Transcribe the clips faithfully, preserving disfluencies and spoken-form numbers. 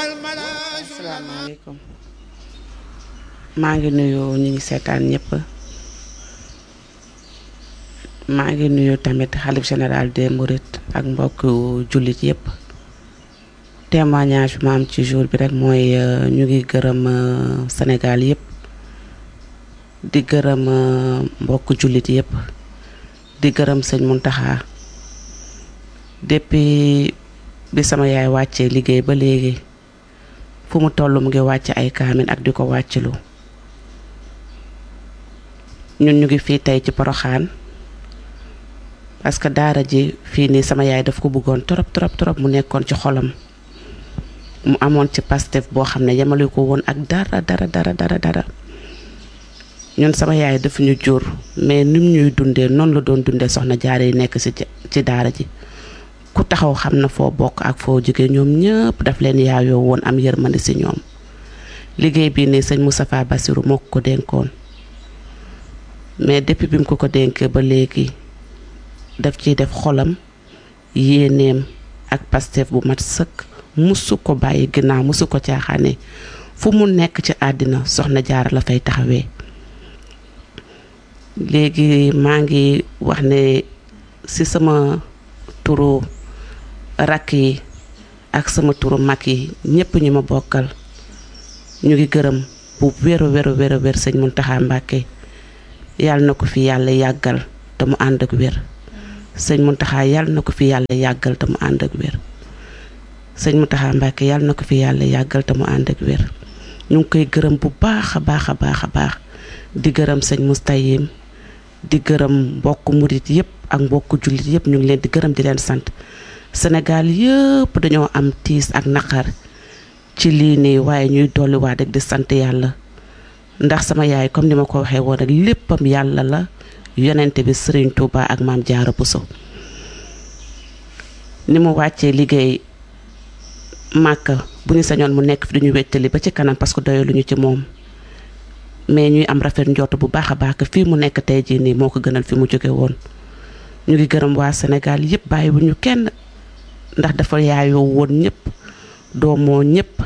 asalaamaaleykum maa ngi nuyu ñi ngi seetaan ñëpp maa ngi nuyu tamit xalif général des Mourides ak mbokk jullit yëpp témoignage bi ma am ci jour bi rek mooy ñu ngi gërëm Sénégal yëpp di gërëm mbokk jullit yëpp di gërëm sëñ Mountakha depuis bi sama yaay wàccee liggéey ba léegi fu mu toll mu ngi wàcc ay kaamin ak di ko wàccilu ñun ñu ngi fii tey ci Poroxaan parce que daara ji fii nii sama yaay daf ko bëggoon trop trop trop mu nekkoon ci xolam mu amoon ci Pastef boo xam ne yemale ko woon ak dara dara dara dara dara ñun sama yaay daf ñu jur mais nim ñuy dundee noonu la doon dundee soxna jaare yi nekk ci ci daara ji ku taxaw xam na foo bokk ak foo jóge ñoom ñëpp daf leen yaayoo woon am yërmande ci ñoom liggéey bii ne sëñ Moustapha Bassirou moo ko dénkoon mais depuis bi mu ko ko dénkee ba léegi daf ciy def xolam yéeneem ak Pastef bu mat sëkk musu ko bàyyi ginnaaw musu ko caaxaane fu mu nekk ci àddina soxna jaara la fay taxawee léegi maa ngi wax ne ci sama turu rakk yi ak sama turu mag yi ñëpp ñu ma bokkal ñu ngi gërëm bu wéru wéru wéru wér sëñ Mountakha Mbacké yàlla na ko fi yàlla yàggal te mu ànd ak wér sëñ Mountakha yàlla na ko fi yàlla yàggal te mu ànd ak wér sëñ Mountakha Mbacké yàlla na ko fi yàlla yàggal te mu ànd ak wér ñu ngi koy gërëm bu baax a baax a baax a baax di gërëm sëñ Moustayim di gërëm mbokk murit yëpp ak mbokk jullit yëpp ñu ngi leen di gërëm di leen sant Sénégal yëpp dañoo am tiis ak naqar ci lii nii waaye ñuy dolliwaat rek di sant yàlla ndax sama yaay comme ni ma ko waxee woon rek léppam yàlla la yonente bi Serigne Touba ak maam Jaara Bousso ni mu wàccee liggéey Màkka bu ñu sañoon mu nekk fi duñu wettali ba ci kanam parce que doyaluñu ci moom mais ñuy am rafet njort bu baax a baax fii mu nekk tey jii nii moo ko gënal fi mu jóge woon ñu ngi gërëm waa Sénégal yëpp bàyyiwuñu kenn ndax dafa yaayoo woon ñëpp doomoo ñëpp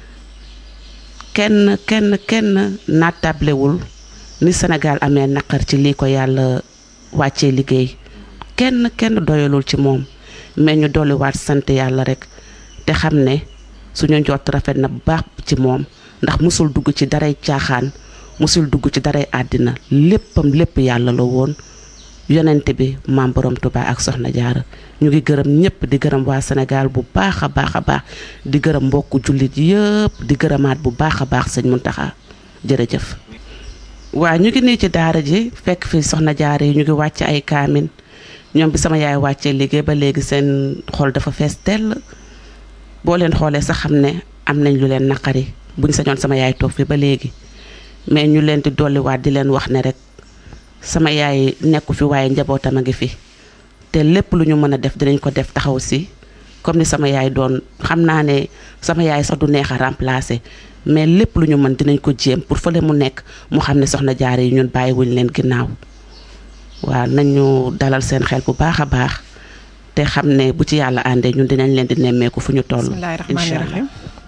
kenn kenn kenn naatablewul ni Sénégal amee naqar ci lii ko yàlla wàccee liggéey kenn kenn doyalul ci moom mais ñu dolliwaat sant yàlla rek te xam ne suñu njort rafet na bu baax ci moom ndax musul dugg ci daray caaxaan musul dugg ci daray àddina léppam lépp yàlla la woon yonente bi maam borom Touba ak soxna jaara ñu ngi gërëm ñëpp di gërëm waa Sénégal bu baax a baax a baax di gërëm mbokku jullit yëpp di gërëmaat bu baax a baax sëñ Mountakha jërëjëf. waa ñu ngi nii ci daara ji fekk fi soxna jaara yi ñu ngi wàcc ay kaamin ñoom bi sama yaay wàccee liggéey ba léegi seen xol dafa fees tell boo leen xoolee sax xam ne am nañ lu leen naqari buñ sañoon sama yaay toog fi ba léegi mais ñu leen di dolliwaat di leen wax ne rek sama yaay nekku fi waaye njabootam a ngi fi te lépp lu ñu mën a def dinañ ko def taxaw si comme ni sama yaay doon xam naa ne sama yaay sax du neex a remplacer mais lépp lu ñu mën dinañ ko jéem pour fële mu nekk mu xam ne soxna jaare yi ñun bàyyiwuñ leen ginnaaw waaw nañu dalal seen xel bu baax a baax te xam ne bu ci yàlla àndee ñun dinañ leen di nemmeeku fu ñu toll. bismillaahi rahmaani rahiim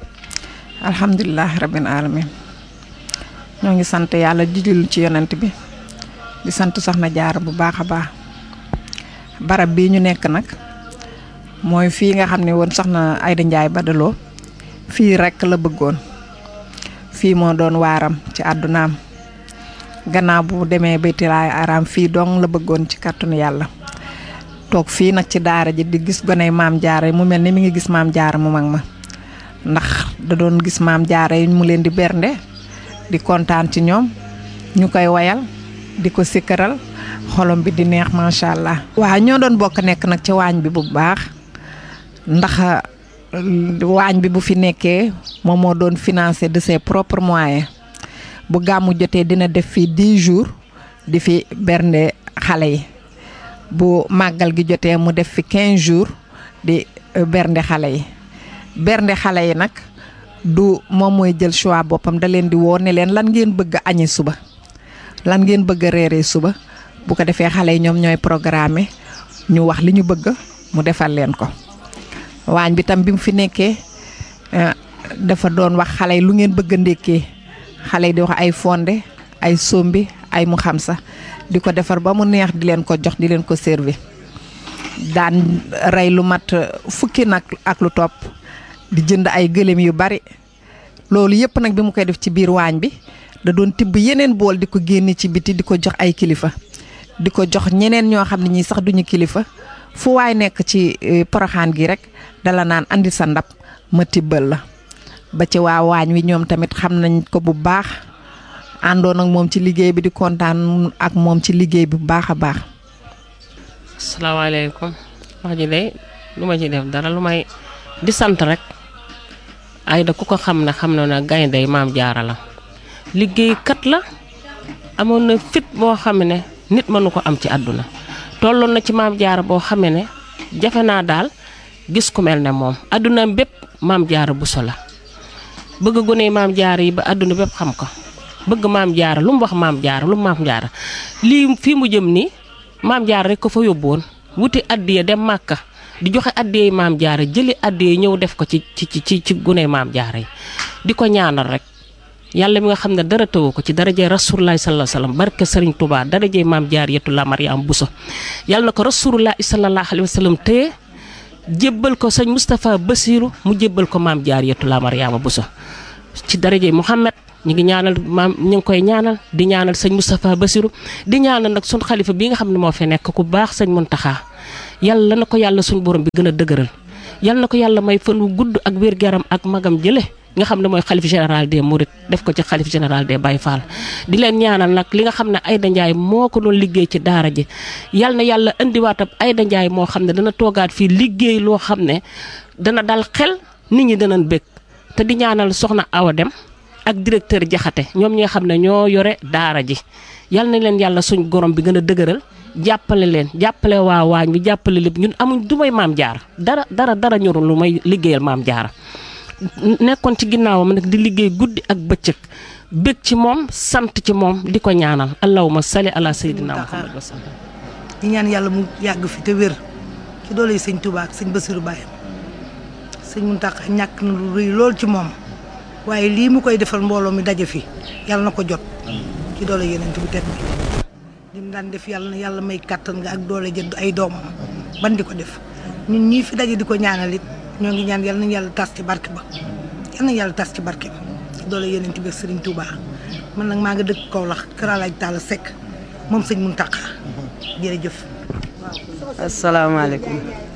alhamdulilah rabbil alamin ñoo ngi sant yàlla di julli ci yonent bi di sant soxna jaara bu baax a baax barab bii ñu nekk nag mooy fii nga xam ne woon soxna Ayda Njaay Badaloo fii rekk la bëggoon fii moo doon waaram ci àddunaam gannaaw bu demee baytilaay araam fii dong la bëggoon ci kàttanu yàlla toog fii nag ci daara ji di gis goney maam jaara mu mel ni mi ngi gis maam jaara mu mag ma ndax da doon gis maam jaara yi mu leen di bernde di kontaan ci ñoom ñu koy wayal di ko sikkaral xolom bi di neex macha allah. waaw ñoo doon bokk nekk nag ci waañ bi bu baax ndax waañ bi bu fi nekkee moom moo doon financé de ses propres moyens bu gàmmu jotee dina def fii dix jours di fi bernde xale yi bu màggal gi jotee mu def fi quinze jours di bernde xale yi bernde xale yi nag du moom mooy jël choix boppam da leen di woo ne leen lan ngeen bëgg a añi suba lan ngeen bëgg a reeree suba bu ko defee xale yi ñoom ñooy programme ñu wax li ñu bëgg mu defal leen ko waañ bi tam bi mu fi nekkee dafa doon wax xale yi lu ngeen bëgg a ndékkee xale yi di wax ay fonde ay sombi ay mu xam sa di ko defar ba mu neex di leen ko jox di leen ko servi daan rey lu mat fukki nag ak lu topp di jënd ay gëléem yu bari loolu yëpp nag bi mu koy def ci biir waañ bi da doon tibb yeneen bool di ko génne ci biti di ko jox ay kilifa di ko jox ñeneen ñoo xam ne ñii sax duñu kilifa fu waay nekk ci Porokhane gi rek dala naan andi sa ndab ma tibbal la ba ci waa waañ wi ñoom tamit xam nañ ko bu baax àndoon ak moom ci liggéey bi di kontaan ak moom ci liggéey bi bu baax a baax. asalaamaaleykum wax ji de lu ma ci def dara lu may di sant rek Aida ku ko xam ne xam na ne gaynde Maam Jaara la liggéeykat la amoon na fit boo xam ne nit mënu ko am ci àdduna tolloon na ci Maam Jaara boo xam ne jafe naa daal gis ku mel ne moom àdduna bépp Maam Jaara Buso la bëgg gone Maam Jaara yi ba àdduna bépp xam ko bëgg Maam Jaara lu mu wax Maam Jaara lu mu Maam Jaara lii fii mu jëm nii Maam Jaara rek ko fa yóbbuwoon wuti addiya dem Màkka di joxe addiya Maam Jaara jëli addiya ñëw def ko ci ci ci ci gune Maam Jaara yi di ko ñaanal rek yàlla mi nga xam ne dara tawu ko ci darajee Rasulullah sallallahu alayhi wasallam barke Serigne Touba darajee Maam Jaariyatullah Mariam Bousso yàlla na ko Rasulullah sallallahu alayhi wasallam téye jébbal ko sëñ Moustapha Bassirou mu jébbal ko Maam Jaariyatullah Mariama Bousso ci darajee Mouhamed ñu ngi ñaanal maam ñu ngi koy ñaanal di ñaanal sëñ Moustapha Bassirou di ñaanal nag sun xalifa bi nga xam ne moo fi nekk ku baax sëñ Muntaxa yàlla na ko yàlla suñ borom bi gën a dëgëral yàlla na ko yàlla may fan wu gudd ak wér-gu-yaram ak magam jële nga xam ne mooy xalif général des Mourides def ko ci xalif général des Baye Fall di leen ñaanal nag li nga xam ne Aida Ndiaye moo ko doon liggéey ci daara ji yàlla na yàlla indiwaatam Aida Ndiaye moo xam ne dana toogaat fii liggéey loo xam ne dana dal xel nit ñi danañ bëgg te di ñaanal soxna Awa Dem ak directeur Jaxate ñoom ñi nga xam ne ñoo yore daara ji yal na leen yàlla suñ gorom bi gën a dëgëral jàppale leen jàppale waa waañ bi jàppale lépp ñun amuñ du may Maam Jaara dara dara dara ñorul lu may liggéeyal Maam Jaara nekkoon ci ginnaawam nag di liggéey guddi ak bëccëg bëgg ci moom sant ci moom di ko ñaanal allahumma salli ala sayyidina Muhammad wa sallam di ñaan yàlla mu yàgg fi te wér ci doole sëñ Touba ak sëñ Bassirou Baye sëñ Mountakha ñàkk na lu rëy lool ci moom waaye lii mu koy defal mbooloo mi daje fi yàlla na ko jot ci doole yeneen bi teg bi li mu daan def yàlla na yàlla may kàttan nga ak doole jënd ay doomam ban di ko def ñun ñii fi daje di ko ñaanal it ñoo ngi ñaan yàlla nañu yàlla tas ci barke ba yàlla nañu yàlla tas ci barke ba ci doole yeneen bi Serigne Touba man nag maa nga dëkk Kaolack Kër Alaaj Talla Seck moom sëñ Mountakha jërëjëf. asalaamaaleykum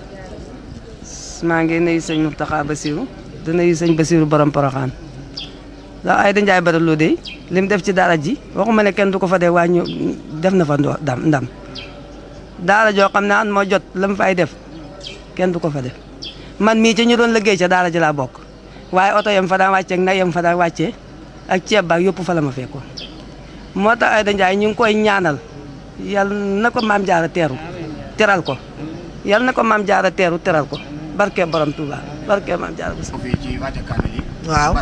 maa ngi nuyu sëñ Mountakha Bassirou di nuyu sëñ Bassirou borom Porokhane ndax Aida Ndiaye Badara de li mu def ci daara ji waxuma ne kenn du ko fa dee waa ñu def na fa ndam ndam daara joo xam ne an moo jot la mu fay def kenn du ko fa def man mii ci ñu doon liggéey ca daara ji laa bokk waaye oto yam fa daan wàccee ak nag yam fa daan wàccee ak ceeb baak yëpp fa la ma fekkoon moo tax Aida Ndiaye ñu ngi koy ñaanal yal na ko Maam Jaara teeru teral ko yal na ko Maam Jaara teeru teral ko barke borom Touba barke Maam Jaara bis waaw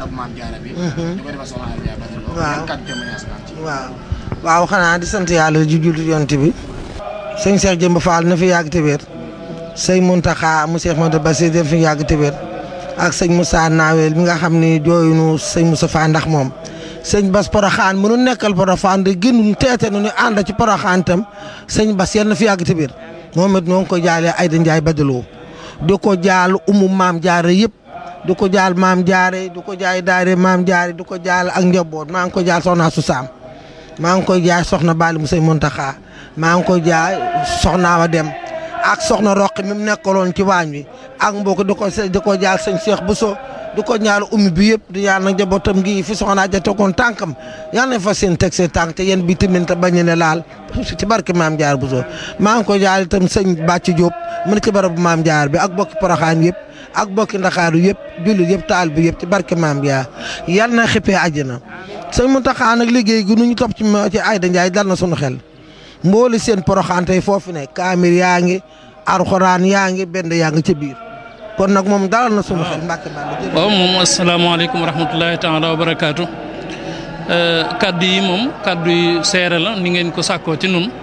waaw waaw waaw xanaa di sant yàlla ju jullit yonent bi sëñ Cheikh Jëmb Fall na fi yàgg te wér sëñ Mountakha mu Cheikh Modou Bassirou na fi yàgg te wér ak sëñ Moussa Nawel mi nga xam ni jooyunu sëñ Moussa Fall ndax moom sëñ Bass Porokhane mënu nekkal Porokhane de gënum teete nu ñu ànd ci Porokhane tam sëñ Bass yal na fi yàgg te wér moom it ñoo ngi ko jaalee Aida Ndiaye Badara di ko jaal umu Maam Jaara yëpp du ko jaal Maam Jaara du ko jaay daare Maam Jaara du ko jaal ak njaboot maa ngi ko jaal soxna su saam maa ngi koy jaay soxna Bali mu sëñ Mountakha maa ngi koy jaay soxna Awa Dem ak soxna Roqi mi mu nekkaloon ci waañ wi ak mbokk di ko di ko jaal sëñ Cheikh Bousso di ko ñaal ummi bi yëpp di ñaan nag njabootam gi fi soxna ja tegoon tànkam yal na fa seen teg seen tànk te yéen bi tamit te bañ ne laal ci barke Maam Jaara Bousso maa ngi koy jaal itam sëñ Bàcc Diop mu ne ci barabu Maam Jaara bi ak bokki Porokhane yëpp ak bokki Ndakaaru yëpp jullit yëpp taal bi yëpp ci barke Maam Jaara yal na xippee àjjana sëñ Mountakha nag liggéey gi nu ñu topp ci ci Aida Ndiaye dal na sunu xel mbooli seen Porokhane tey foofu ne kaamir yaa ngi alxuraan yaa ngi benn yaa ngi ca biir kon nag moom dalal na sunu xel Mbàkke Balla. waaw moom asalaamaaleykum wa rahmatulahi taala wa barakaatu kaddu yi moom kaddu yi seere la ni ngeen ko sàkkoo ci nun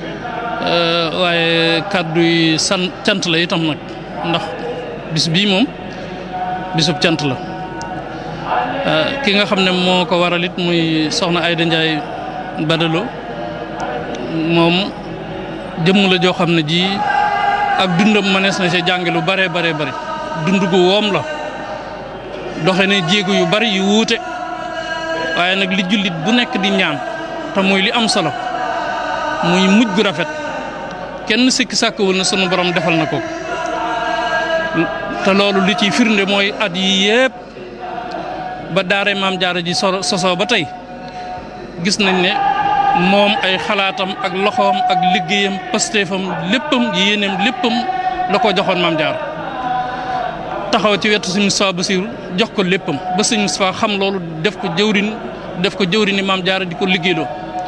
waaye kaddu yi san cant la itam nag ndax bis bii moom bisub cant la ki nga xam ne moo ko waral it muy soxna Ayda Ndiaye Badalo moom jëmm la joo xam ne ji ak dundam mënees na ci jànge lu bare bare bare dund gu woom la doxe ne jéego yu bari yu wuute waaye nag li jullit bu nekk di ñaan te muy li am solo muy mujj gu rafet kenn sikki sàkkawul na sunu borom defal na ko te loolu li ciy firnde mooy at yi yépp ba daare maam jaara ji so sosoo ba tey gis nañ ne moom ay xalaatam ak loxoom ak liggéeyam pasteefam léppam yéeneem léppam la ko joxoon maam jaara taxaw ci wetu Sëñ Moustapha Bassirou jox ko léppam ba Sëñ Moustapha xam loolu def ko jëwrin def ko jëwrini maam jaara di ko liggéeyloo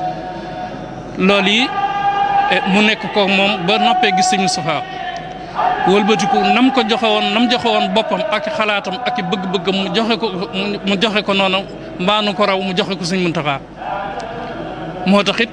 loolu yi mu nekk ko moom ba noppee gis Sëñ Moustapha wëlbatiku nam ko joxe woon nam joxe woon boppam ak xalaatam ak i bëgg-bëggam mu joxe ko mu joxe ko noonu mbaanu ko raw mu joxe ko Sëñ Muntaxa moo tax it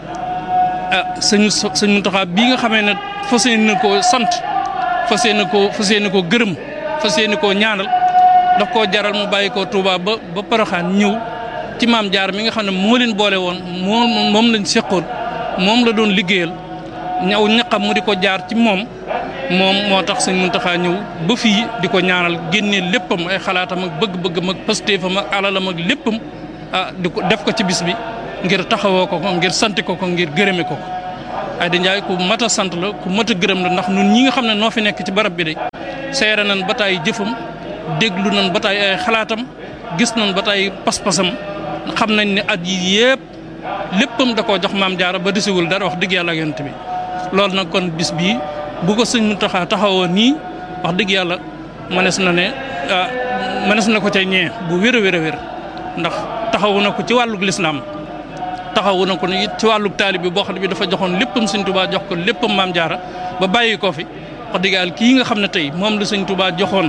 ah sëñ sëñ Muntaxa bii nga xamee ne fas yéene koo sant fas yéene koo fas yéene koo gërëm fas yéene koo ñaanal daf koo jaral mu bàyyi koo Touba ba ba Poroxaan ñëw ci maam jaar mi nga xam ne moo leen boole woon moom moom lañ seqoon moom la doon liggéeyal ñaw ñaqam mu di ko jaar ci moom moom moo tax sëñ Muntaxa ñëw ba fii di ko ñaanal génnee léppam ay xalaatam ak bëgg-bëggam ak pastéefam ak alalam ak léppam ah di ko def ko ci bis bi ngir taxawoo ko ko ngir sant ko ko ngir gërëme ko ko Ayda Ndiaye ku mat a sant la ku mat a gërëm la ndax ñun ñi nga xam ne noo fi nekk ci barab bi de seere nañ ba taay jëfam déglu nañ ba taay ay xalaatam gis nañ ba taay pas-pasam xam nañ ne at yi yëpp léppam da koo jox maam jaara ba desiwul dara wax dëgg yàlla ak yonent bi loolu nag kon bis bii bu ko sëñ Muntaxa taxawoo nii wax dëgg yàlla mënees na ne ah mënees na ko ca ñee bu wér a wér a wér ndax taxawu na ko ci wàllug lislaam taxawu na ko ne it ci wàllug taalib bi boo xam ne bi dafa joxoon léppam sëñ Tuubaa jox ko léppam maam jaara ba bàyyi ko fi wax dëgg yàlla kii nga xam ne tey moom la sëñ Tuubaa joxoon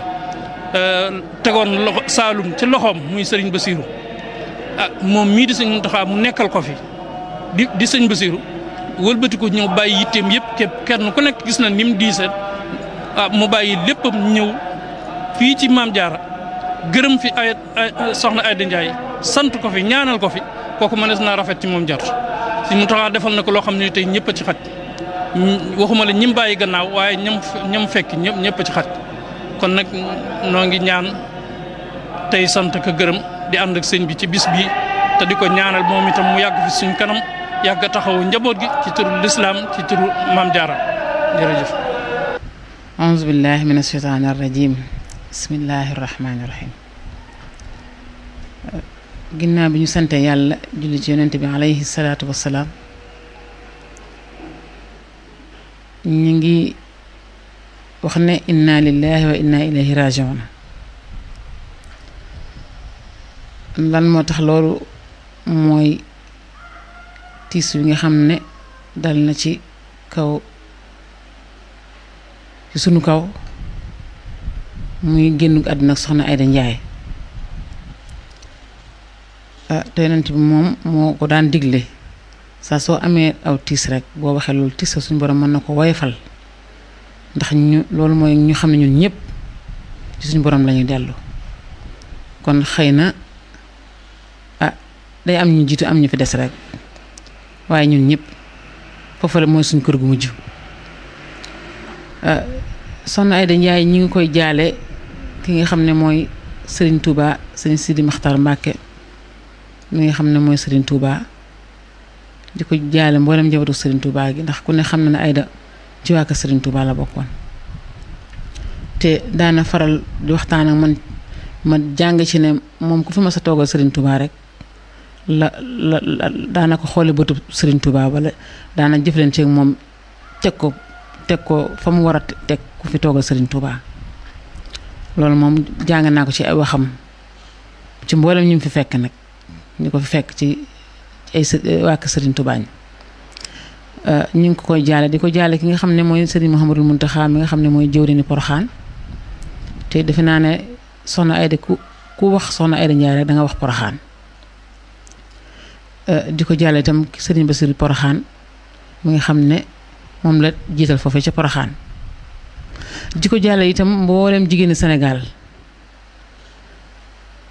tegoon loxo Saalum ci loxoom muy sëriñ Bassirou ah moom mii di sëñ Muntaxa mu nekkal ko fi di di sëñ Bassirou wëlbati ko ñëw bàyyi yitteem yëpp képp kenn ku nekk gis na ni mu diisee ah mu bàyyi léppam ñëw fii ci maam jaara gërëm fi ay soxna Ayda Ndiaye sant ko fi ñaanal ko fi kooku mënees naa rafet ci moom jot si mu taxaa defal na ko loo xam ne tey ñëpp a ci xaj waxuma la ñim bàyyi gannaaw waaye ñam ñam fekk ñëpp ñëpp a ci xaj kon nag noo ngi ñaan tey sant ko gërëm di ànd ak sëñ bi ci bis bi te di ko ñaanal moom itam mu yàgg fi suñ kanam yàgg taxawu njaboot gi ci turu lislaam ci turu maam jaara jërëjëf auzu billahi min asheytaani arrajim bismillahi rahmaani rahim ginnaaw bi ñu sante yàlla julli ci yonent bi alayhi salaatu wassalaam ñu ngi wax ne inna lillahi wa inna ilayhi rajiun lan moo tax loolu mooy tiis wi nga xam ne dal na ci kaw ci sunu kaw muy génn àdduna ak soxna Ayda Ndiaye te yonent bi moom moo ko daan digle saa soo amee aw tiis rek boo waxee loolu tiis suñu borom mën na ko woyofal ndax ñu loolu mooy ñu xam ne ñun ñëpp ci suñu borom lañuy dellu kon xëy na ah day am ñu jiitu am ñu fi des rek waaye ñun ñëpp foofu la mooy suñ kër gu mujj soxna Ayda Ndiaye ñi ngi koy jaale ki nga xam ne mooy Serigne Touba Serigne Sidi Maxtar Mbàkke mi nga xam ne mooy Serigne Touba di ko jaale mboolem njabootu Serigne Touba gi ndax ku ne xam na ne Ayda ci waa kër Serigne Touba la bokkoon te daana faral di waxtaan ak man ma jàng ci ne moom ku fi ma sa toogal Serigne Touba rek la la daana ko xoole bëtu Serigne Touba wala daana jëflante ak moom teg ko teg ko fa mu war a teg ku fi toogal Serigne Touba loolu moom jàng naa ko ci ay waxam ci mboolem ñu fi fekk nag ñu ko fi fekk ci ay waa kër Serigne Touba ñi ñu ngi ko koy jaale di ko jaale ki nga xam ne mooy Serigne Mouhamadou Mountakha mi nga xam ne mooy jëwriñu Poroxaan te defe naa ne soxna Ayda ku ku wax soxna Ayda Ndiaye rek da nga wax Poroxaan di ko jaale itam Serigne Bassirou Poroxaan mi nga xam ne moom la jiital foofee ca Poroxaan di ko jaale itam mboolem jigéenu Sénégal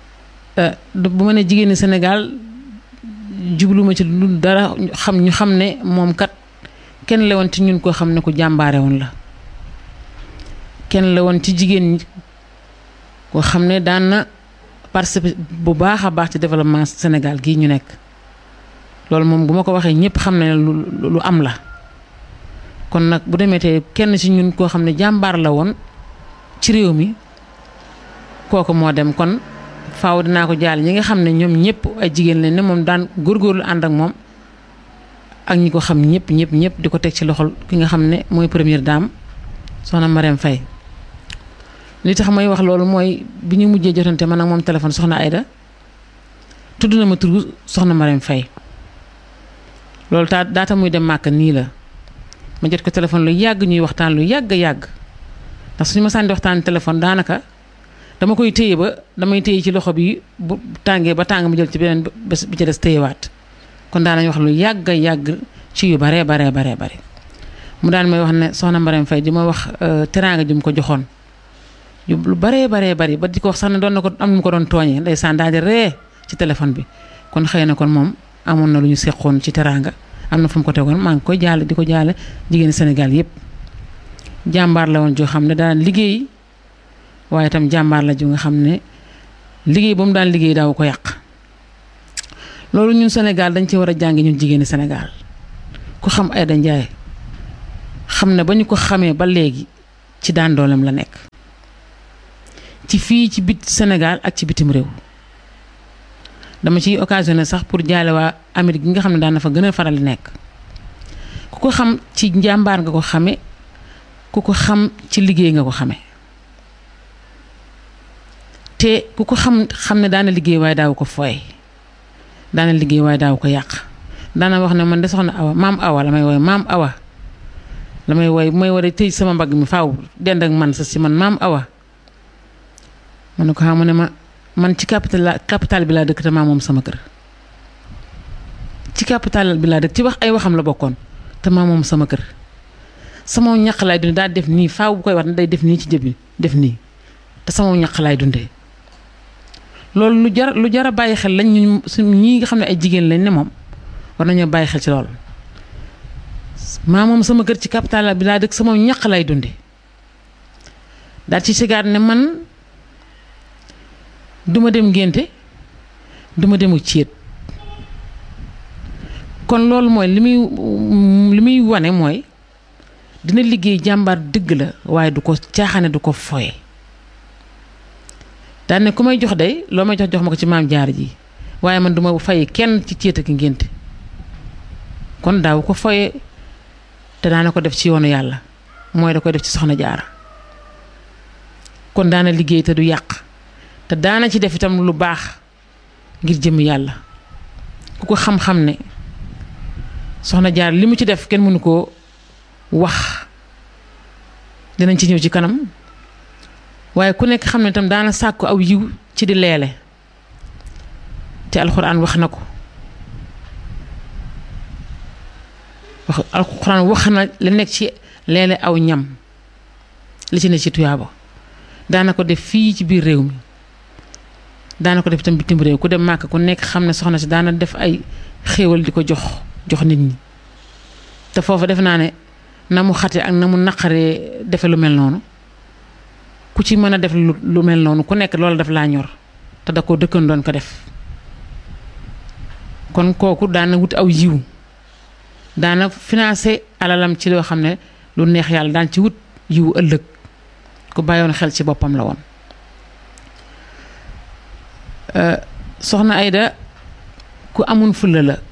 bu ma ne jigéeni Sénégal jubluma ci lu dara xam ñu xam ne moom kat kenn la woon ci ñun koo xam ne ku jàmbaare woon la kenn la woon ci jigéen ñi koo xam ne daan na participer bu baax a baax ci développement Sénégal gii ñu nekk loolu moom bu ma ko waxee ñëpp xam ne lu lu am la kon nag bu demee te kenn ci ñun koo xam ne jàmbaar la woon ci réew mi kooku moo dem kon faaw dinaa ko jaal ñi nga xam ne ñoom ñëpp ay jigéen lañ ne moom daan góorgóorlu ànd ak moom ak ñi ko xam ñëpp ñëpp ñëpp di ko teg ci loxol ki nga xam ne mooy première dame soxna Marème Faye li tax may wax loolu mooy bi ñu mujjee jotante man ak moom téléphone soxna Aïda tudd na ma turu soxna Marème Faye loolu taa daata muy dem màkk nii la ma jot ko téléphone lu yàgg ñuy waxtaan lu yàgg yàgg ndax suñu ma sànni waxtaan téléphone daanaka dama koy téye ba damay téye ci loxo bi bu tàngee ba tàng ma jël ci beneen bés bi ci des téyewaat kon daanañ wax lu yàgg yàgg ci yu baree baree baree bare mu daan may wax ne soxna Marème Faye di ma wax teraanga ji mu ko joxoon yu lu baree baree bari ba di ko wax sax ne doon na ko am nu mu ko doon tooñee ndeysaan daal di ree ci téléphone bi kon xëy na kon moom amoon na lu ñu seqoon ci teraanga am na fu mu ko tegoon maa ngi koy jaale di ko jaale jigéeni Sénégal yépp jàmbaar la woon joo xam ne daan liggéey waaye itam jàmbaar la ju nga xam ne liggéey ba mu daan liggéey daaw ko yàq loolu ñun Sénégal dañ ci war a jàngi ñun jigéeni Sénégal ku xam Aïda Ndiaye xam ne ba ñu ko xamee ba léegi ci daan dooleem la nekk ci fii ci bit Sénégal ak ci bitim réew dama ciy occasionné sax pour jaale waa Amérique gi nga xam ne daan na fa gën a faral di nekk ku ko xam ci njàmbaar nga ko xame ku ko xam ci liggéey nga ko xame te ku ko xam xam ne daana liggéey waaye daaw ko fooy daana liggéey waaye daaw ko yàq daana wax ne man de soxna Awa maam Awa la may wooy maam Awa la may wooy may war a tëj sama mbagg mi faaw dend ak man sa si man maam Awa ma ne ko xam ne ma man ci capital capital bi laa dëkk te maa moom sama kër ci capital bi laa dëkk ci wax ay waxam la bokkoon te maa moom sama kër sama ñaq laay dundee daal def nii faaw bu koy wax ne day def nii ci jëbi def nii te sama ñaq laay dundee loolu lu jar lu jar a bàyyi xel lañ ñu ñii nga xam ne ay jigéen lañ ne moom war nañoo bàyyi xel ci loolu maa moom sama kër ci capital bi laa dëkk sama ñaq laay dundee daal ci sigaat ne man duma dem ngénte duma demu céet kon loolu mooy li muy li muy wane mooy dina liggéey jàmbaar dëgg la waaye du ko caaxaane du ko foye daan ne ku may jox day loo may jox jox ma ko ci maam jaar ji waaye man duma fay kenn ci céet ak ngénte kon daaw ko foye te daana ko def ci yoonu yàlla mooy da koy def ci soxna jaara kon daana liggéey te du yàq te daana ci def itam lu baax ngir jëm yàlla ku ko xam-xam ne soxna jaar li mu ci def kenn mënu koo wax dinañ ci ñëw ci kanam waaye ku nekk xam ne itam daana sàkku aw yiw ci di leele te alxuraan wax na ko wax alxuraan wax na li nekk ci leele aw ñam li ci ne ci tuyaaba daana ko def fii ci biir réew mi daana ko def itam bitim réew ku dem màkk ku nekk xam ne soxna si daana def ay xéewal di ko jox jox nit ñi te foofu def naa ne na mu xate ak na mu naqaree defe lu mel noonu ku ci mën a def lu mel noonu ku nekk loolu daf laa ñor te da ko dëkkan doon ko def kon kooku daana wut aw yiw daana financé alalam ci loo xam ne lu neex yàlla daan ci wut yiw ëllëg ku bàyyoon xel ci boppam la woon soxna Aïda ku amun fulla la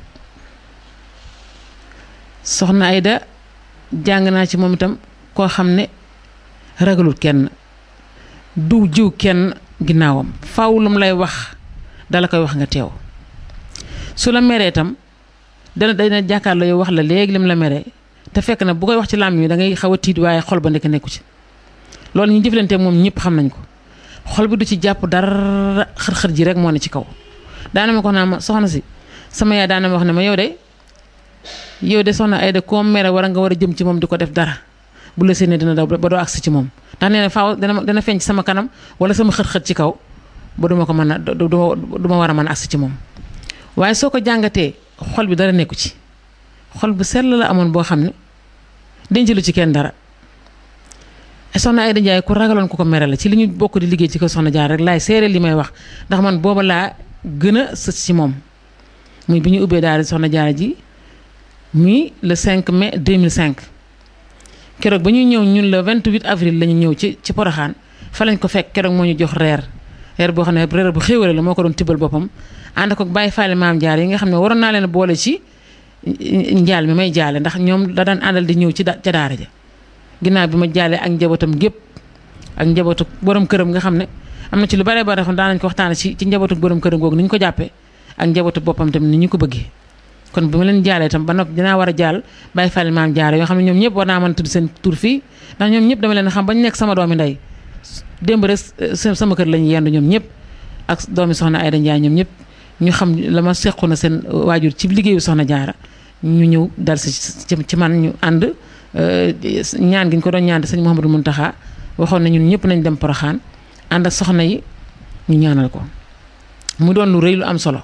soxna Aïda jàng naa ci moom itam koo xam ne ragalul kenn du jiw kenn ginnaawam faaw lu mu lay wax dala koy wax nga teew su la meree itam dana dana jàkkaarloo yow wax la léegi lim la meree te fekk na bu koy wax ci làmmiñ wi da ngay xaw a tiit waaye xol ba nekk nekku ci loolu ñu jëflante moom ñëpp xam nañ ko xol bi du ci jàpp dara xër-xër ji rek moo ne ci kaw daana ma ko naa ma soxna si sama yaay daana ma wax ne ma yow de yow de soxna Aïda koo mere war a nga war a jëm ci moom di ko def dara bu la séenee dina daw ba doo agsi ci moom ndax nee na faaw dana dana feeñ ci sama kanam wala sama xët-xët ci kaw ba duma ko mën a du ma war a mën a agsi ci moom waaye soo ko jàngatee xol bi dara nekku ci xol bu sell la amoon boo xam ne denc lu ci kenn dara soxna Aïda Ndiaye ku ragaloon ku ko mere la ci li ñu bokk di liggéey ci ko soxna Jaara rek laay seere li may wax ndax man booba laa gën a sës ci moom muy bi ñu ubbee daal soxna Jaara ji muy le cinq mai deux mille cinq keroog ba ñuy ñëw ñun le vingt-huit avril la ñu ñëw ci ci Porokhane fa lañ ko fekk keroog moo ñu jox reer reer boo xam ne reer bu xéwale la moo ko doon tibbal boppam ànd ko bàyyi faale maam Jaara yi nga xam ne waroon naa leen boole ci njaal mi may jaale ndax ñoom da daan àndal di ñëw ci ca daara ja ginnaaw bi ma jaalee ak njabootam gépp ak njabootu borom këram nga xam ne am na ci lu bare bare xam daan nañ ko waxtaane ci ci njabootu borom këram googu ni ñu ko jàppee ak njabootu boppam tamit ni ñu ko bëggee kon bi ma leen jaalee itam ba noppi dinaa war a jaal bàyyi fàlle maam Jaara yoo xam ne ñoom ñëpp war naa mën tudd seen tur fii ndax ñoom ñëpp dama leen xam ba ñu nekk sama doomi ndey démb rek sama kër lañu yendu ñoom ñëpp ak doomi soxna Aïda Ndiaye ñoom ñëpp ñu xam la ma sequ na seen waajur ci liggéeyu soxna Jaara ñu ñëw dal si ci man ñu ànd ñaan gi ñu ko doon ñaan sëñ Mouhamadou Mountakha waxoon na ñun ñëpp nañ dem Porokhane ànd ak soxna yi ñu ñaanal ko mu doon lu rëy lu am solo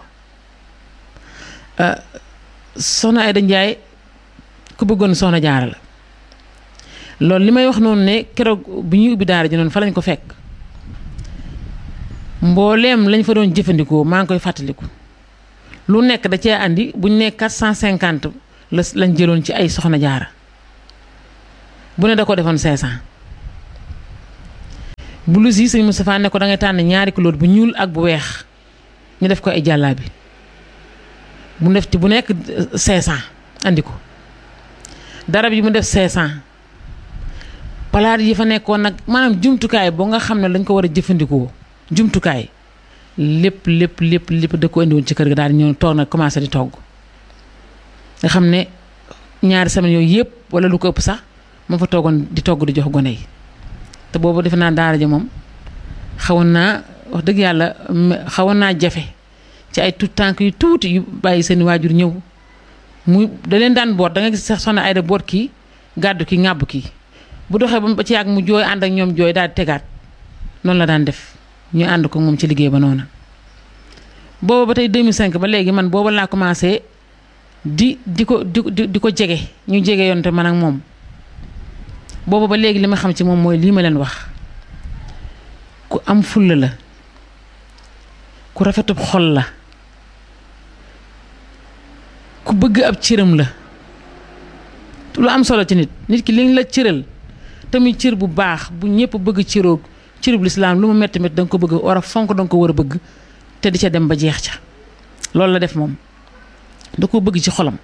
soxna Aïda Ndiaye ku bëggoon soxna Jaara la loolu li may wax noonu ne keroog bi ñuy ubbi daara ji noonu fa lañ ko fekk mbooleem lañ fa doon jëfandikoo maa ngi koy fàttaliku lu nekk da cee andi buñ ne quatre cent cinquante la lañ jëloon ci ay soxna Jaara bu ne da ko defoon cinq cent bu lu si sëñ Moustapha ne ko da ngay tànn ñaari couleur bu ñuul ak bu weex ñu def ko ay jàllaabi bu def ci bu nekk cinq cent andi ko darab yi mu def cinq cent palaat yi fa nekkoon nag maanaam jumtukaay boo nga xam ne dañ ko war a jëfandikoo jumtukaay lépp lépp lépp lépp da ko indi woon ci kër ga daal di ñëw toog nag commencé di togg nga xam ne ñaari semaine yooyu yëpp wala lu ko ëpp sax moo fa toogoon di togg di jox gone yi te boobu defe naa daara ja moom xawoon naa wax dëgg yàlla xawoon naa jafe ci ay tout tànk yu tuuti yu bàyyi seen waajur ñëw muy da leen daan boot da nga gis sax soxna Aïda boot kii gàddu ki ŋàbb kii bu doxee ba ci yàgg mu jooy ànd ak ñoom jooy daal di tegaat noonu la daan def ñu ànd ko moom ci liggéey ba noonu booba ba tey deux mille cinq ba léegi man booba laa commencé di di ko di di ko jege ñu jege yoon te man ak moom booba ba léegi li ma xam ci moom mooy lii ma leen wax ku am fulla la ku rafetub xol la ku bëgg ab cëram la lu am solo ci nit nit ki liñ la cëral tamit cër bu baax bu ñëpp bëgg cëroog cërub lislaam lu mu metti metti da nga ko bëgg war a fonk da nga ko war a bëgg te di ca dem ba jeex ca loolu la def moom da ko bëgg ci xolam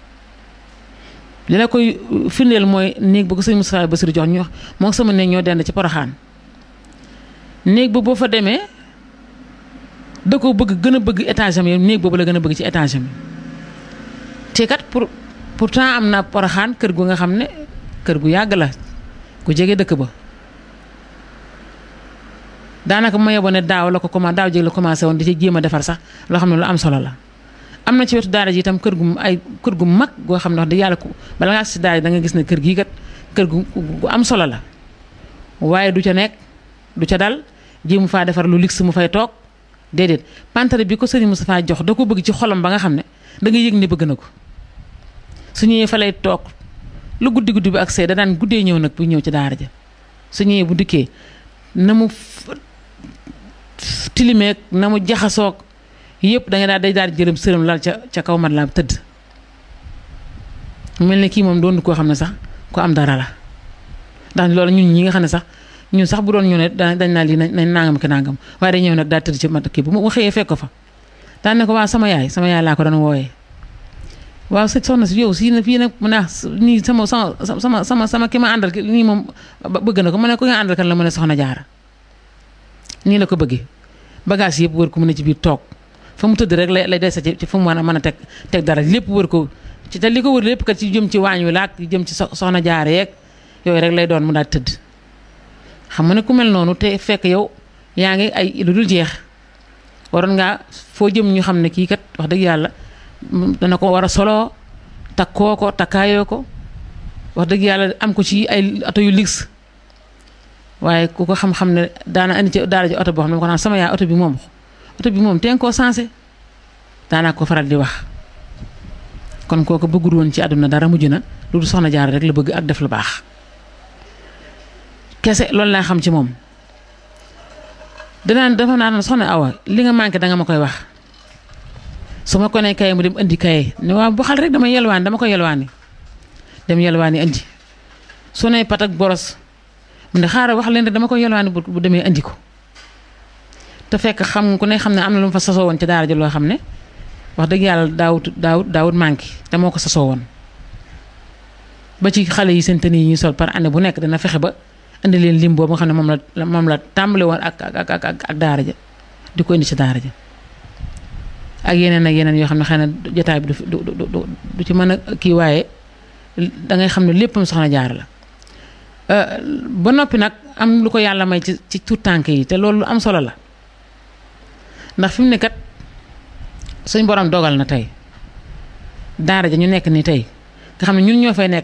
li la koy firndeel mooy néeg ba ko sëñ Moustapha Bassirou jox ñu moo sama néeg ñoo dend ci Porokhane néeg ba boo fa demee da ko bëgg gën a bëgg étage am yi néeg boobu la gën a bëgg ci étage am te kat pour pourtant am na Porokhane kër gu nga xam ne kër gu yàgg la ku jege dëkk ba daanaka ma yeboo ne daaw la ko commencé daaw jéeg la commencé woon di ci jéem a defar sax loo xam ne lu am solo la am na ci wetu daara ji itam kër gu ay kër gu mag goo xam ne wax dëgg yàlla ku bala ngaa si daara ji da nga gis ne kër gii kat kër gu gu am solo la waaye du ca nekk du ca dal jéemu faa defar lu luxe mu fay toog déedéet pantare bi ko sëriñ Moustapha jox da ko bëgg ci xolam ba nga xam ne da nga yëg ne bëgg na ko su ñëwee fa lay toog lu guddi guddi bi ak see da daan guddee ñëw nag bu ñëw ci daara ja su ñëwee bu dikkee na mu tilimeek na mu jaxasoog yëpp da nga daal day daal jërëm sërëm lal ca ca kaw mat laa tëdd mel ne kii moom doon koo xam ne sax ko am dara la ndax loolu ñun ñi nga xam ne sax ñun sax bu doon ñu ne dañ naa lii nañ nangam ki nangam waaye day ñëw nag daal tëdd ci mat kii bu mu xëyee fekk ko fa daan ne ko waa sama yaay sama yaay laa ko doon wooyee waaw sëñ soxna si yow si na fii nag mu ne nii sama sama sama sama sama ki ma àndal nii moom bëgg na ko mu ne ko nga àndal kan la mu ne soxna Jaara nii la ko bëggee bagage yëpp wër ko mu ne ci biir toog fa mu tëdd rek lay lay dese ci fa mu mën a teg teg dara lépp wër ko ci te li ko wër lépp kat ci jëm ci waañ wi laak jëm ci soxna Jaara yeeg yooyu rek lay doon mu daal tëdd xam nga ne ku mel noonu te fekk yow yaa ngi ay lu dul jeex waroon ngaa foo jëm ñu xam ne kii kat wax dëgg yàlla dana ko war a soloo takkoo ko takkaayoo ko wax dëgg yàlla am ko ci ay oto yu luxe waaye ku ko xam-xam ne daana indi ci daara ji oto boo xam ne ko naan sama yaay oto bi moom oto bi moom teen koo sensé daanaa ko faral di wax kon kooku bëggul woon ci àdduna dara mujj na lu dul soxna Jaara rek la bëgg ak def lu baax kese loolu laa xam ci moom danaan dafa naan soxna Awa li nga manqué danga ma koy wax su ma ko nee kaye mu dem indi kaye ne waaw bu xal rek dama yelwaani dama ko yelwaani dem yelwaani indi su ne pat ak boros mu ne xaaral wax leen rek dama ko yelwaani bu demee indi ko te fekk xam ku ne xam ne am na lu mu fa sasoo woon ci daara ji loo xam ne wax dëgg yàlla daawut daawut daawut manqué te moo ko sasoo woon ba ci xale yi seen tenue yi ñuy sol par année bu nekk dana fexe ba indi leen lim boobu nga xam ne moom la moom la tàmbale woon ak ak ak ak daara ja di ko indi ci daara ja ak yeneen ak yeneen yoo xam ne xëy na jotaay bi du du du du ci mën a kii waaye dangay xam ne léppam soxna Jaara la ba noppi nag am lu ko yàlla may ci ci tuut tànk yi te loolu lu am solo la ndax fi mu ne kat suñ borom dogal na tey daara ja ñu nekk ni tey nga xam ne ñun ñoo fay nekk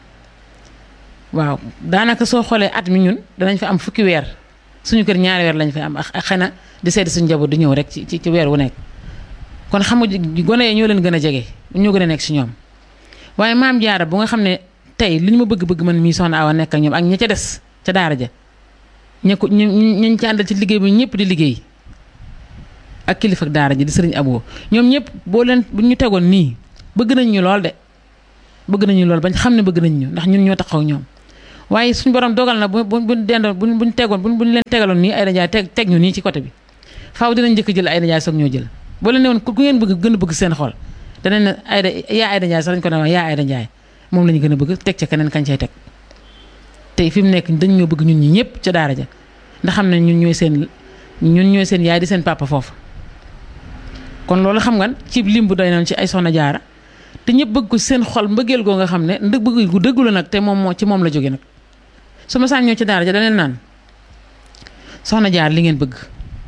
waaw daanaka soo xoolee at mi ñun danañ fi am fukki weer suñu kër ñaari weer lañ fi am ak xëy na di seeti suñu njaboot di ñëw rek ci ci weer wu nekk kon xam nga gone yi ñoo leen gën a jege ñoo gën a nekk si ñoom waaye maam Jaara bu nga xam ne tey li ñu ma bëgg-bëgg man mii soxna Awa nekk ak ñoom ak ña ca des ca daara ja ña ko ñu ñu ci àndal ci liggéey bi ñëpp di liggéey ak kilifa ak daara ji di sëriñ Abo ñoom ñëpp boo leen bu ñu tegoon nii bëgg nañ ñu lool de bëgg nañu lool bañ xam ne bëgg nañ ñu ndax ñun ñoo taxaw ñoom waaye suñu borom dogal na bu bu bu dendoon bu buñ tegoon bu buñ leen tegaloon nii Aïda Ndiaye teg teg ñu nii ci côté bi faaw dinañ njëkk jël Aïda Ndiaye soog ñoo jël boo leen ne woon ku ngeen bëgg gën a bëgg seen xol danañ ne Aïda yaa Aïda Ndiaye sax dañ ko ne wax yaa Aïda Ndiaye moom la ñu gën a bëgg teg ca keneen kañ cay teg tey fi mu nekk dañ ñoo bëgg ñun ñi ñëpp ca daara ja ndax xam ne ñun ñooy seen ñun ñooy seen yaay di seen papa foofu kon loolu xam nga ci lim bu doy noonu ci ay soxna Jaara te ñëpp bëgg ko seen xol mbëggeel goo nga xam ne ndëg bëgg gu dëggu la nag te moom moo ci moom la jóge nag su ma saan ñëw ci daara ja daneen naan soxna Jaara li ngeen bëgg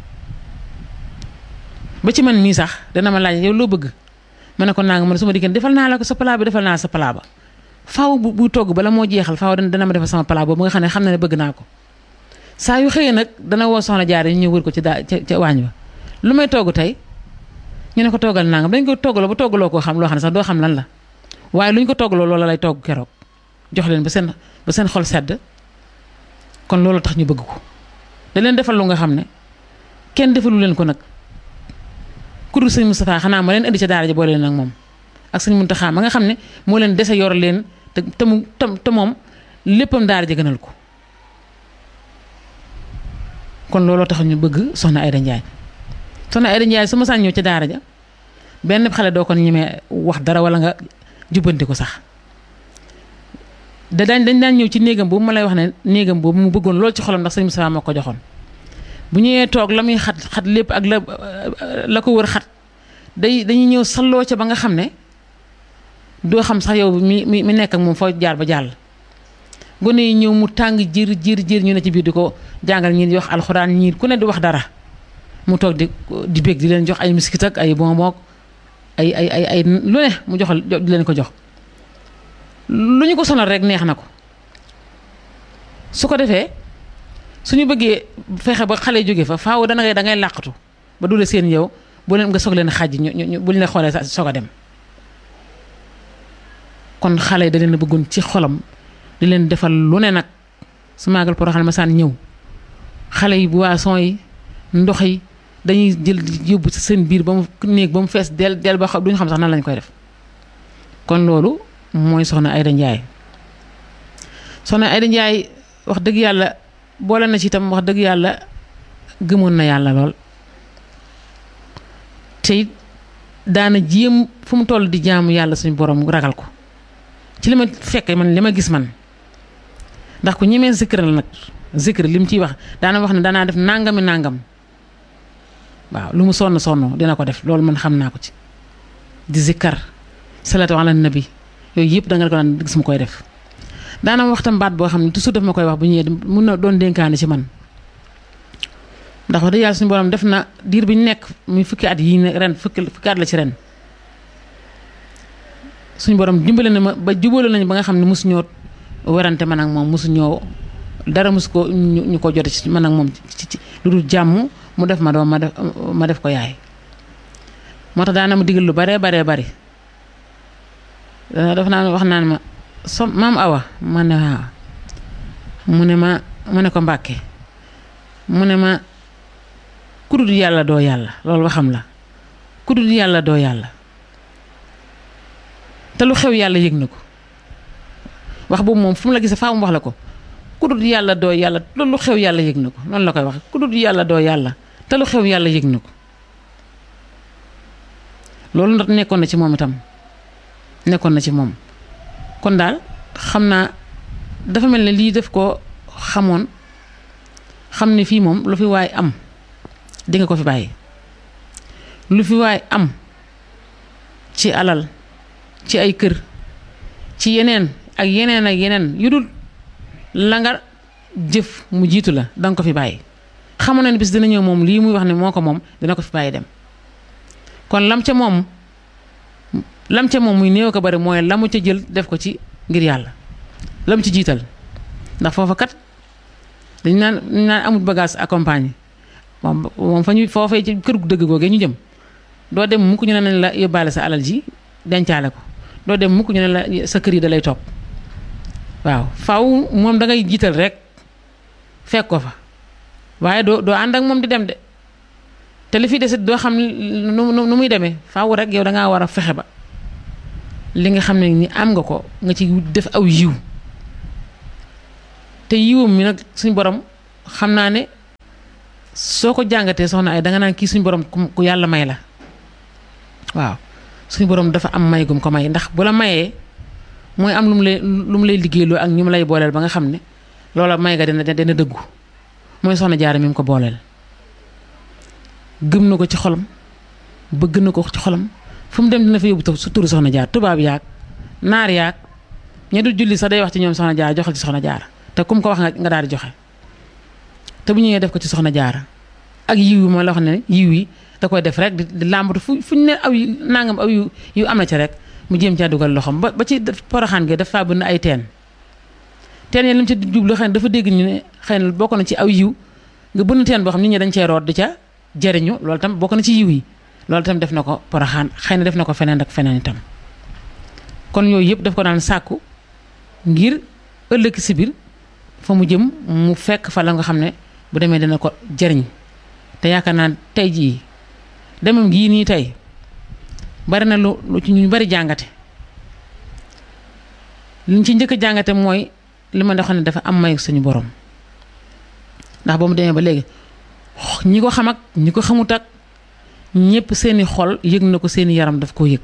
ba ci man mii sax dana ma laaj yow loo bëgg ma ne ko naa nga man su ma dikkee defal naa la ko sa plat bi defal naa sa plat ba faaw bu bu togg bala moo jeexal faaw dana ma defal sama plat boobu nga xam ne xam na ne bëgg naa ko saa yu xëyee nag dana woo soxna Jaara ñu ñëw wër ko ci daa ca ca waañ ba lu may togg tey ñu ne ko toggal nangam dañ ko toggaloo ba toggaloo koo xam loo xam ne sax doo xam lan la waaye lu ñu ko toggaloo loola lay togg keroog jox leen ba seen ba seen xol sedd kon loolu tax ñu bëgg ko da leen defal lu nga xam ne kenn defalu leen ko nag ku dul sëñ Moustapha xanaa ma leen indi ca daara ja boole leen ak moom ak sëñ Muntaxa ma nga xam ne moo leen dese yor leen te te mu te moom léppam daara ja gënal ko kon looloo tax ñu bëgg soxna Aïda Ndiaye soxna Aïda Ndiaye su ma saan ñëw ca daara ja benn xale doo ko ñemee wax dara wala nga jubbanti ko sax da daañ dañ daan ñëw ci néegam boobu ma lay wax ne néegam boobu mu bëggoon loolu ci xolam ndax sëñ Moustapha moo ko joxoon bu ñëwee toog la muy xat xat lépp ak la la ko wër xat day dañuy ñëw salloo ca ba nga xam ne doo xam sax yow mi mi mi nekk ak moom foo jaar ba jàll gone yi ñëw mu tàng jir jir jir ñu ne ci biir di ko jàngal ñii di wax alxuraan ñii ku ne di wax dara mu toog di di bég di leen jox ay miskit ak ay bonbon ay ay ay ay lu ne mu joxal di leen ko jox lu ñu ko sonal rek neex na ko su ko defee suñu bëggee fexe ba xale jóge fa faaw dana ngay da ngay làqatu ba dule seen yow boo leen nga soog leen xàjj ñu ñu bu ñu la xoolee soog a dem kon xale yi da leen a bëggoon ci xolam di leen defal lu ne nag su maagal Porokhane ma saan ñëw xale yi boisson yi ndox yi dañuy jël yóbbu ci seen biir ba mu néeg ba mu fees del del ba xam duñu xam sax nan lañ koy def kon loolu mooy soxna Aïda Ndiaye soxna Aïda Ndiaye wax dëgg yàlla boole na ci itam wax dëgg yàlla gëmoon na yàlla lool te it daana jéem fu mu toll di jaamu yàlla suñu borom ragal ko ci li ma fekke man li ma gis man ndax ku ñemee zikr la nag zikr li mu ciy wax daana wax ne daanaa def nangami nangam waaw lu mu sonn sonn dina ko def loolu man xam naa ko ci di zikkar salatu ala nabi yooyu yëpp da nga ko daan gis mu koy def daana wax tam baat boo xam ne toujours daf ma koy wax bu ñëwee mun na doon dénkaane ci man ndax wax dëgg yàlla suñu borom def na diir bi ñu nekk muy fukki at yii ren fukki fukki at la ci ren suñu borom dimbale na ma ba jubóole nañu ba nga xam ne mosu ñoo werante man ak moom mosu ñoo dara mus ko ñu ko jote ci man ak moom ci ci lu dul jàmm mu def ma doom ma def ma def ko yaay moo tax daana ma digal lu baree baree bari daf naan wax naan ma so maam Awa ma ne waaw mu ne ma mu ne ko Mbàkke mu ne ma ku dul yàlla doo yàlla loolu waxam la ku dul yàlla doo yàlla te lu xew yàlla yëg na ko wax boobu moom fu mu la gisee faa mu wax la ko ku dul yàlla doo yàlla te lu xew yàlla yëg na ko noonu la koy wax ku dul yàlla doo yàlla te lu xew yàlla yëg na ko loolu ndax nekkoon na ci moom itam nekkoon na ci moom kon daal xam naa dafa mel ne lii def ko xamoon xam ne fii moom lu fi waay am di nga ko fi bàyyi lu fi waay am ci alal ci ay kër ci yeneen ak yeneen ak yeneen yu dul la nga jëf mu jiitu la danga ko fi bàyyi xamoon na ne bis dina ñëw moom lii muy wax ne moo ko moom dina ko fi bàyyi dem kon lam ca moom lam ca moom muy néew ko bari mooy la mu ca jël def ko ci ngir yàlla lam ci jiital ndax foofa kat dañu naan dañu naan amul bagage accompagné moom moom fa ñu foofee ci kër gu dëgg googee ñu jëm doo dem mukk ñu ne nañ la yóbbaale sa alal ji dencaale ko doo dem mukk ñu ne la sa kër yi da lay topp waaw faw moom da ngay jiital rek fekk ko fa waaye doo doo ànd ak moom di dem de te li fi desit doo xam nu nu muy demee faaw rek yow da ngaa war a fexe ba li nga xam ne ni am nga ko nga ci def aw yiw te yiwam mi nag suñ borom xam naa ne soo ko jàngatee soxna ay danga naan kii suñ borom ku yàlla may la waaw suñ borom dafa am may gum ko may ndax bu la mayee mooy am lu mu lay lu mu lay liggéeyloo ak ñu mu lay booleel ba nga xam ne loola may ga dina dina dëggu mooy soxna Jaara mi mu ko booleel gëm na ko ci xolam bëgg na ko ci xolam fu mu dem dina fa yóbbu su turu soxna Jaara tubaab yaag naar yaag ña dul julli sax day wax ci ñoom soxna Jaara joxal ci soxna Jaara te kum ko wax nga daal di joxe te bu ñëwee def ko ci soxna Jaara ak yiw yi ma la wax ne yiw yi da koy def rek di làmbatu fu fu ñu ne aw yu nangam aw yu yu am na ci rek mu jéem caa dugal loxoom ba ba ci poroxaan gi dafa bënn ay teen teen yi li mu ci jublu xëy na dafa dégg ñu ne xëy na bokk na ci aw yiw nga bënn teen boo xam nit ñi dañ cee root di ca jëriñu loolu tam bokk na ci yiw yi loolu tam def na ko poroxaan xëy na def na ko feneen ak feneen itam kon yooyu yëpp daf ko daan sàkku ngir ëllëg si biir fa mu jëm mu fekk fa la nga xam ne bu demee dina ko jëriñ te yaakaar naa tey jii demam gii nii tey bari na lu lu ci ñu bari jàngate liñ ci njëkk a jàngate mooy li ma xam ne dafa am mayu suñu borom ndax ba mu demee ba léegi ñi ko xam ak ñi ko xamut ak ñëpp seeni xol yëg na ko seeni yaram daf koo yëg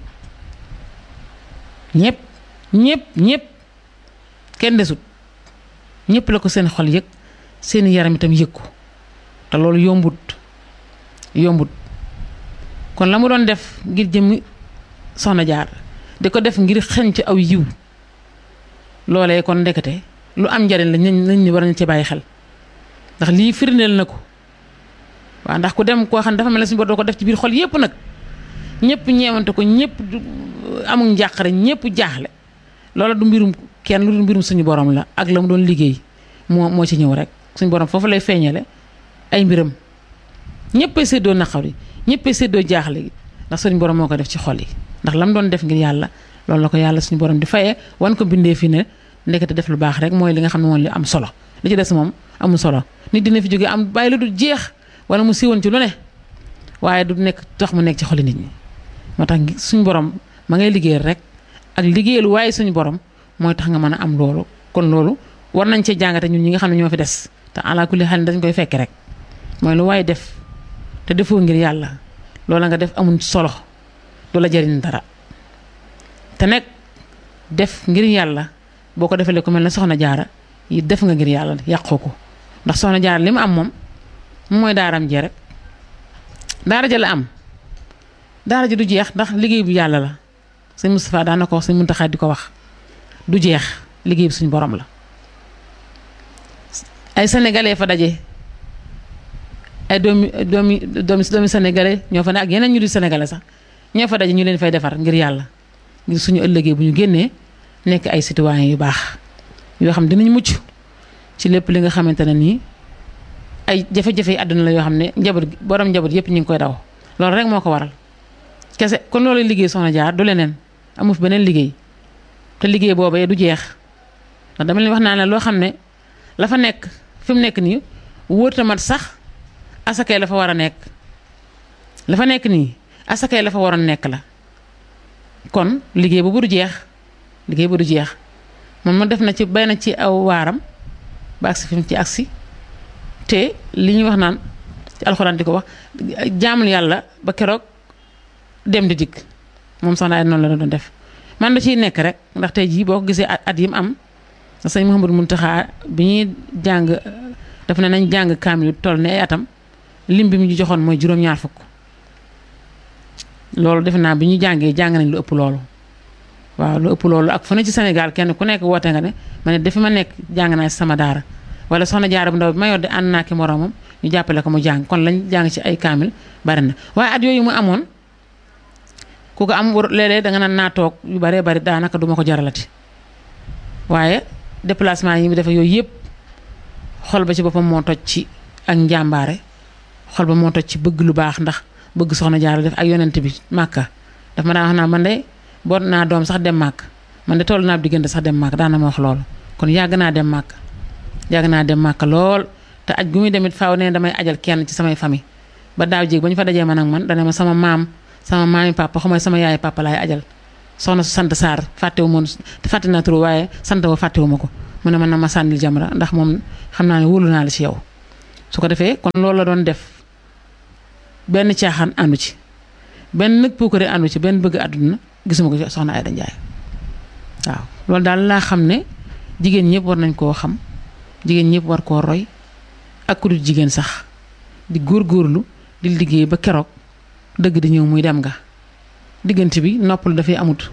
ñëpp ñëpp ñëpp kenn desut ñëpp la ko seen xol yëg seeni yaram itam yëg ko te loolu yombut yombut kon la mu doon def ngir jëmmi soxna Jaara di ko def ngir xeñ ci aw yiw loolee kon ndekete lu am njariñ la nañ nañ war nañ ci bàyyi xel ndax lii firndeel na ko waaw ndax ku dem koo xam ne dafa mel ne suñu bor doo ko def ci biir xol yépp nag ñëpp ñeewante ko ñëpp amul njàqare ñëpp jaaxle loola du mbirum kenn lu du mbirum suñu borom la ak la mu doon liggéey moo moo ci ñëw rek suñu borom foofu lay feeñale ay mbiram ñëppay séddoo naqar yi ñëppay séddoo jaaxle gi ndax suñu borom moo ko def ci xol yi ndax la mu doon def ngir yàlla loolu la ko yàlla suñu borom di fayee wan ko bindee fi ne ndekete def lu baax rek mooy li nga xam ne moom li am solo li ci des moom amul solo nit dina fi jógee am bàyyi lu du jeex wala mu siiwoon ci lu ne waaye du nekk tax mu nekk ci xoli nit ñi moo tax suñu borom ma ngay liggéeyal rek ak liggéeyal waaye suñu borom mooy tax nga mën a am loolu kon loolu war nañ cee jàngate ñun ñi nga xam ne ñoo fi des te ala kulli xel dañ koy fekk rek mooy lu waaye def te defoo ngir yàlla loola nga def amul solo du la jariñ dara te nekk def ngir yàlla boo ko defalee ku mel ne soxna Jaara yi def nga ngir yàlla yàqoo ko ndax soxna Jaara li mu am moom mooy daaram jee rek daara ja la am daara ji du jeex ndax liggéey bu yàlla la sëñ Moustapha daan na ko wax sëñ Muntaxa di ko wax du jeex liggéey bi suñu borom la ay sénégalais fa daje ay doomi doomi doomi doomi sénégalais ñoo fa ne ak yeneen ñu di sénégalais sax ñoo fa daje ñu leen fay defar ngir yàlla ngir suñu ëllëgee bu ñu génnee nekk ay citoyens yu baax yoo xam dinañ mucc ci lépp li nga xamante ne nii ay jafe-jafe yi àdduna la yoo xam ne njaboot borom njaboot yëpp ñu ngi koy daw loolu rek moo ko waral kese kon loolu liggéey soxna Jaar du leneen amu fi beneen liggéey te liggéey boobee du jeex ndax dama leen wax naa ne loo xam ne la fa nekk fi mu nekk nii wóorta mat sax asakay la fa war a nekk la fa nekk nii asakay la fa waroon nekk la kon liggéey boobu du jeex liggéey bu du jeex moom ma def na ci bay na ci aw waaram ba agsi fi mu ci agsi te li ñuy wax naan ci alxuraan di ko wax jaamul yàlla ba keroog dem di dikk moom soxna ay noonu la doon def man da ciy nekk rek ndax tey jii boo ko gisee at yi mu am sëñ Mouhamadou Mountakha bi ñuy jàng daf ne nañ jàng kaamil toll ne ay atam lim bi mu ñu joxoon mooy juróom-ñaar fukk loolu defe naa bi ñu jàngee jàng nañ lu ëpp loolu waaw lu ëpp loolu ak fu ne ci Sénégal kenn ku nekk woote nga ne ma ne dafi ma nekk jàng naa ci sama daara wala soxna Jaara bu ndaw bi ma yor de ànd naa ki moroomam ñu jàppale ko mu jàng kon lañ jàng ci ay kaamil bari na waaye at yooyu mu amoon ku ko am léeg-léeg danga naan naa toog yu baree bari daanaka duma ko jaralati waaye déplacement yi mu defe yooyu yëpp xol ba ci boppam moo toj ci ak njàmbaare xol ba moo toj ci bëgg lu baax ndax bëgg soxna Jaara def ak yonent bi màkka daf ma daan wax naa man de boot naa doom sax dem màkk man de toll naa diggante sax dem màkk daana ma wax loolu kon yàgg naa dem màkk yàgg naa dem màkk lool te aj gu muy demit faaw ne damay ajal kenn ci samay famille ba daaw jéeg ba ñu fa dajee man ak man dana ma sama maam sama maami papa xamay sama yaay papa laay ajal soxna su sant Sarr fàttewu moon fàtte naa trop waaye sant wa fàttewu ma ko mu ne man na ma sànnil Jamra ndax moom xam naa ne wóolu naa la ci yow su ko defee kon loolu la doon def benn caaxaan àndu ci benn nag puukare àndu ci benn bëgg àdduna gisuma ko ci soxna Aïda Ndiaye waaw loolu daal laa xam ne jigéen ñëpp war nañ koo xam jigéen ñëpp war koo roy ak ku dul jigéen sax di góorgóorlu di liggéey ba keroog dëgg di ñëw muy dem nga diggante bi noppalu dafay amut